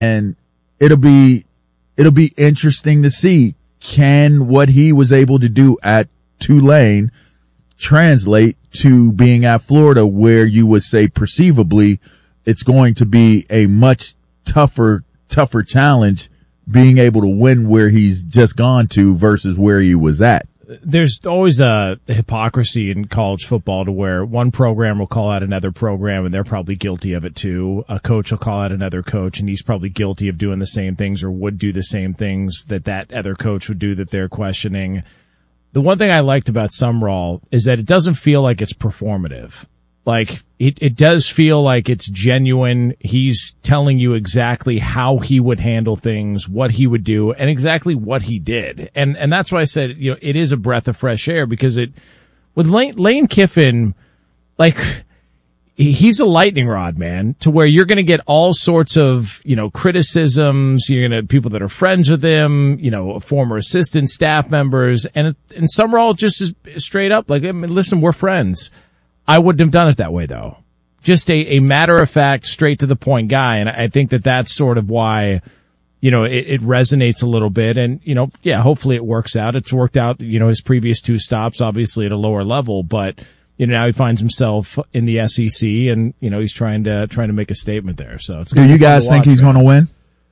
And it'll be interesting to see, can what he was able to do at Tulane translate to being at Florida, where you would say perceivably it's going to be a much tougher challenge being able to win where he's just gone to versus where he was at. There's always a hypocrisy in college football to where one program will call out another program and they're probably guilty of it too. A coach will call out another coach and he's probably guilty of doing the same things or would do the same things that other coach would do that they're questioning. The one thing I liked about Sumrall is that it doesn't feel like it's performative. Like, it does feel like it's genuine. He's telling you exactly how he would handle things, what he would do, and exactly what he did. And that's why I said, it is a breath of fresh air, because with Lane Kiffin, like, he's a lightning rod, man, to where you're going to get all sorts of, criticisms. You're going to people that are friends with him, former assistant staff members, and Sumrall just is straight up like, listen, we're friends. I wouldn't have done it that way, though. Just a matter-of-fact, straight-to-the-point guy, and I think that's sort of why, it resonates a little bit, and, hopefully it works out. It's worked out, his previous 2 stops, obviously at a lower level, but, now he finds himself in the SEC, and, he's trying to make a statement there. So it's do you guys think he's going to win?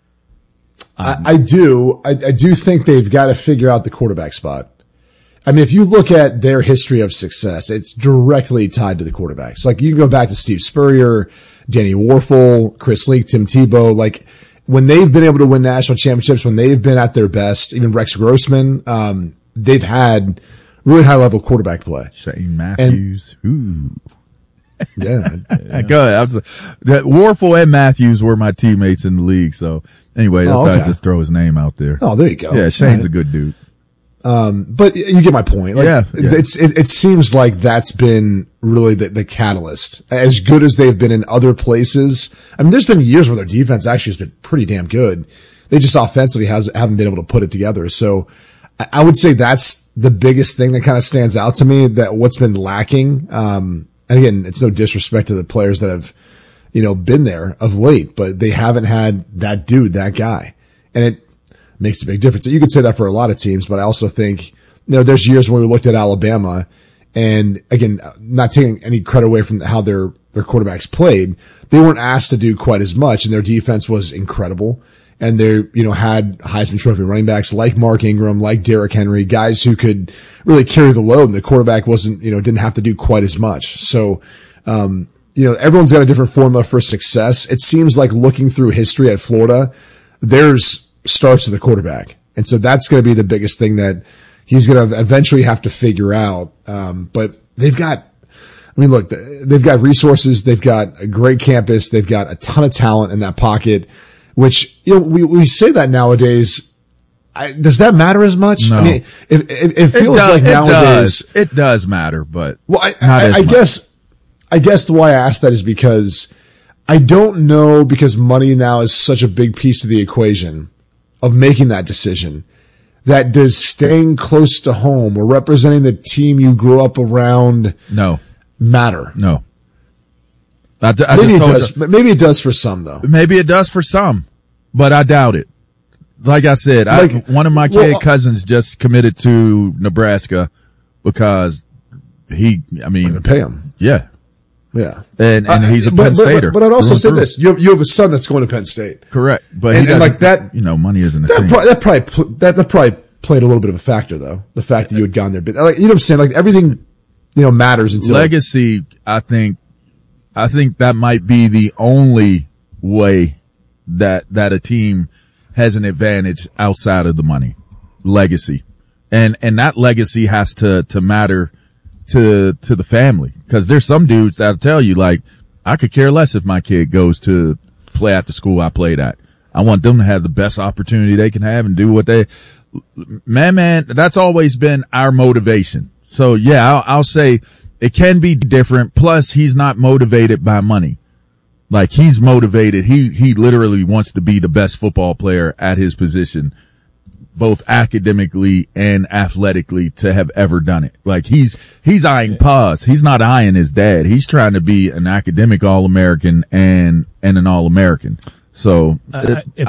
I do. I do think they've got to figure out the quarterback spot. I mean, if you look at their history of success, it's directly tied to the quarterbacks. Like, you can go back to Steve Spurrier, Danny Warfel, Chris Leak, Tim Tebow. Like, when they've been able to win national championships, when they've been at their best, even Rex Grossman, they've had really high-level quarterback play. Shane Matthews. Yeah. Go ahead. Warfel and Matthews were my teammates in the league. So, anyway, I just throw his name out there. Oh, there you go. Yeah, Shane's a good dude. But you get my point. Like, yeah. It seems like that's been really the catalyst. As good as they've been in other places. I mean, there's been years where their defense actually has been pretty damn good. They just offensively haven't been able to put it together. So I would say that's the biggest thing that kind of stands out to me, that what's been lacking. And again, it's no disrespect to the players that have, been there of late, but they haven't had that dude, that guy. And it makes a big difference. You could say that for a lot of teams, but I also think, there's years when we looked at Alabama, and again, not taking any credit away from how their quarterbacks played, they weren't asked to do quite as much, and their defense was incredible. And they, had Heisman Trophy running backs like Mark Ingram, like Derrick Henry, guys who could really carry the load, and the quarterback wasn't, didn't have to do quite as much. So, everyone's got a different formula for success. It seems like, looking through history at Florida, there's starts with the quarterback. And so that's going to be the biggest thing that he's going to eventually have to figure out. But they've got resources. They've got a great campus. They've got a ton of talent in that pocket, which, we say that nowadays. Does that matter as much? No. I mean, it feels like nowadays. It does matter, but I guess the why I ask that is because I don't know, because money now is such a big piece of the equation of making that decision, that does staying close to home or representing the team you grew up around matter? No. Maybe it does for some, though. Maybe it does for some, but I doubt it. Like I said, one of my cousins just committed to Nebraska because I'm going to pay him. Yeah. Yeah. And he's a Penn Stater. But I'd also say this. You have a son that's going to Penn State. Correct. But and like that, money isn't a thing. That probably played a little bit of a factor, though. The fact that you had gone there. But you know what I'm saying? Like, everything, matters until legacy. I think that might be the only way that a team has an advantage outside of the money. Legacy. And that legacy has to matter to the family, because there's some dudes that'll tell you, like, I could care less if my kid goes to play at the school I played at. I want them to have the best opportunity they can have and do what man, that's always been our motivation. So yeah, I'll say it can be different. Plus, he's not motivated by money. Like, he's motivated. He literally wants to be the best football player at his position, both academically and athletically, to have ever done it. Like, he's eyeing pause. He's not eyeing his dad. He's trying to be an academic All-American and an All-American. So if